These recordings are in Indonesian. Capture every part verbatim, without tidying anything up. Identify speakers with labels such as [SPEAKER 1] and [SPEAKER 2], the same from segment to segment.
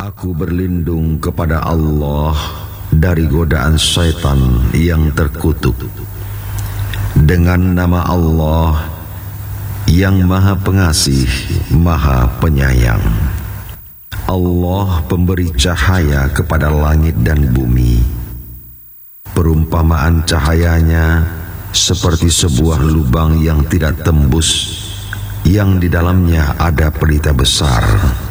[SPEAKER 1] Aku berlindung kepada Allah dari godaan syaitan yang terkutuk. Dengan nama Allah yang Maha Pengasih, Maha Penyayang. Allah pemberi cahaya kepada langit dan bumi. Perumpamaan cahayanya seperti sebuah lubang yang tidak tembus, yang di dalamnya ada pelita besar.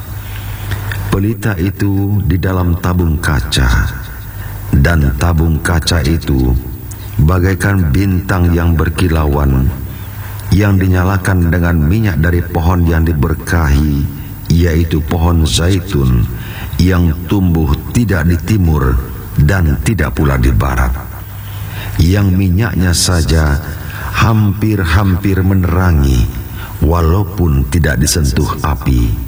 [SPEAKER 1] Pelita itu di dalam tabung kaca, dan tabung kaca itu bagaikan bintang yang berkilauan, yang dinyalakan dengan minyak dari pohon yang diberkahi, yaitu pohon zaitun yang tumbuh tidak di timur dan tidak pula di barat, yang minyaknya saja hampir-hampir menerangi walaupun tidak disentuh api.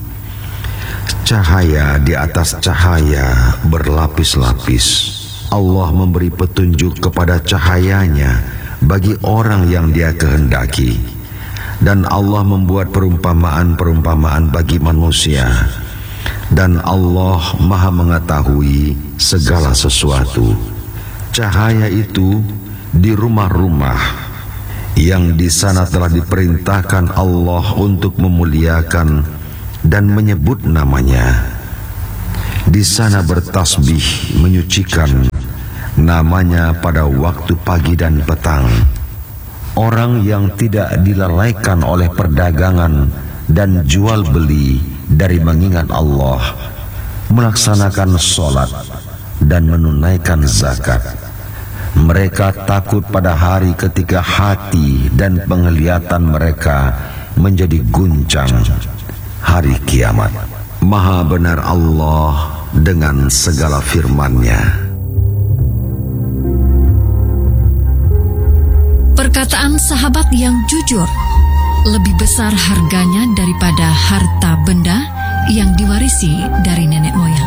[SPEAKER 1] Cahaya di atas cahaya berlapis-lapis. Allah memberi petunjuk kepada cahayanya bagi orang yang Dia kehendaki. Dan Allah membuat perumpamaan-perumpamaan bagi manusia. Dan Allah Maha mengetahui segala sesuatu. Cahaya itu di rumah-rumah yang di sana telah diperintahkan Allah untuk memuliakan dan menyebut namanya. Di sana bertasbih, menyucikan namanya pada waktu pagi dan petang. Orang yang tidak dilalaikan oleh perdagangan dan jual beli dari mengingat Allah, melaksanakan sholat dan menunaikan zakat. Mereka takut pada hari ketika hati dan penglihatan mereka menjadi guncang, hari kiamat. Maha benar Allah dengan segala firman-Nya.
[SPEAKER 2] Perkataan sahabat yang jujur lebih besar harganya daripada harta benda yang diwarisi dari nenek moyang.